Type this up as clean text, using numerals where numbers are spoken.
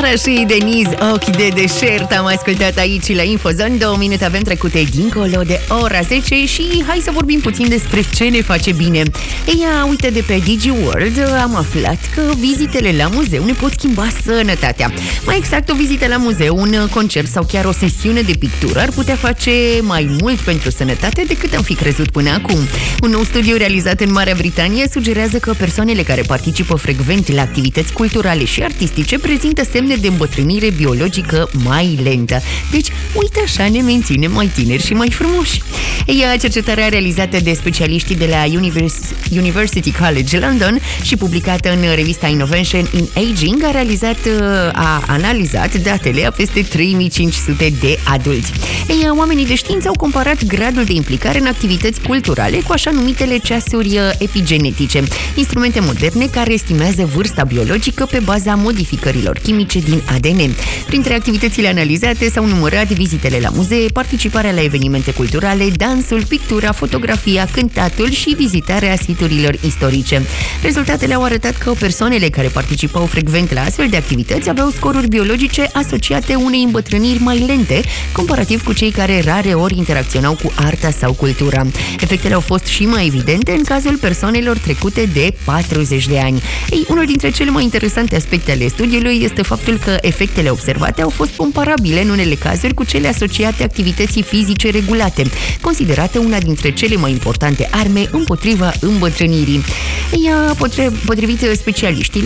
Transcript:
Rihanna și Denise, Ochi de deșert, am ascultat aici la Infozone. 2 minute avem trecute dincolo de ora 10 și hai să vorbim puțin despre ce ne face bine. Ei, uite, de pe DigiWorld am aflat că vizitele la muzeu ne pot schimba sănătatea. Mai exact, o vizită la muzeu, un concert sau chiar o sesiune de pictură ar putea face mai mult pentru sănătate decât am fi crezut până acum. Un nou studiu realizat în Marea Britanie sugerează că persoanele care participă frecvent la activități culturale și artistice prezintă semne de îmbătrânire biologică mai lentă. Deci, uite așa ne menținem mai tineri și mai frumoși. Cercetarea realizată de specialiștii de la University College London și publicată în revista Innovation in Aging a analizat datele a peste 3500 de adulți. Oamenii de știință au comparat gradul de implicare în activități culturale cu așa numitele ceasuri epigenetice, instrumente moderne care estimează vârsta biologică pe baza modificărilor chimice din ADN. Printre activitățile analizate s-au numărat vizitele la muzee, participarea la evenimente culturale, dansul, pictura, fotografia, cântatul și vizitarea siturilor istorice. Rezultatele au arătat că persoanele care participau frecvent la astfel de activități aveau scoruri biologice asociate unei îmbătrâniri mai lente, comparativ cu cei care rare ori interacționau cu arta sau cultura. Efectele au fost și mai evidente în cazul persoanelor trecute de 40 de ani. Unul dintre cele mai interesante aspecte ale studiului este faptul că efectele observate au fost comparabile în unele cazuri cu cele asociate activității fizice regulate, considerată una dintre cele mai importante arme împotriva îmbătrânirii. Potrivit specialiștilor,